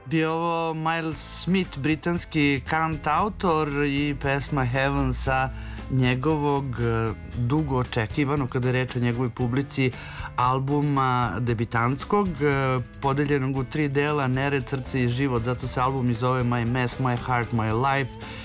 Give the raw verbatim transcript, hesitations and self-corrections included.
bio ovo Miles Smith, britanski kant autor, i pesma Heaven sa njegovog dugo očekivanog, kada je reč o njegovoj publici, albuma debitantskog, podeljenog u tri dela, Nered, srce i život. Zato se album i zove My Mess, My Heart, My Life.